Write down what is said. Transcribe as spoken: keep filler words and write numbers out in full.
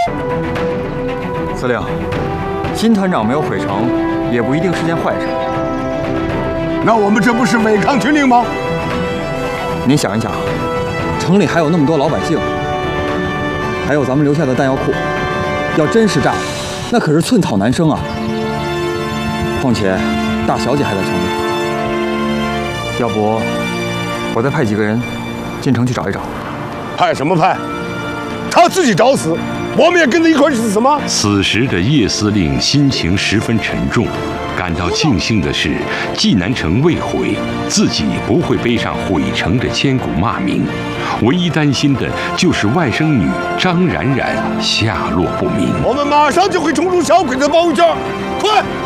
司令，新团长没有毁城，也不一定是件坏事。 那我们这不是违抗军令吗？ 您想一想，城里还有那么多老百姓，还有咱们留下的弹药库，要真是炸了，那可是寸草难生啊！况且大小姐还在城里，要不我再派几个人进城去找一找。 派什么派？他自己找死，我们也跟着一块去死吗？ 此时的叶司令心情十分沉重。感到庆幸的是，济南城未毁，自己不会背上毁城的千古骂名。唯一担心的就是外甥女张冉冉下落不明。 我们马上就会冲出小鬼子包围圈，快！